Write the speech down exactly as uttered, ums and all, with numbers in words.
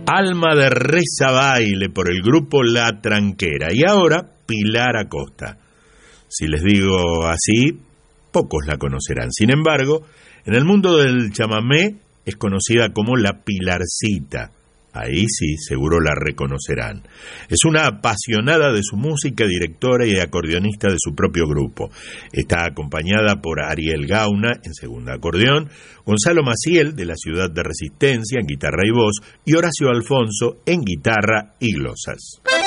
Alma de Reza Baile por el grupo La Tranquera. Y ahora Pilar Acosta. Si les digo así, pocos la conocerán. Sin embargo, en el mundo del chamamé es conocida como la Pilarcita. Ahí sí, seguro la reconocerán. Es una apasionada de su música, directora y acordeonista de su propio grupo. Está acompañada por Ariel Gauna en segunda acordeón, Gonzalo Maciel de la Ciudad de Resistencia en guitarra y voz y Horacio Alfonso en guitarra y glosas.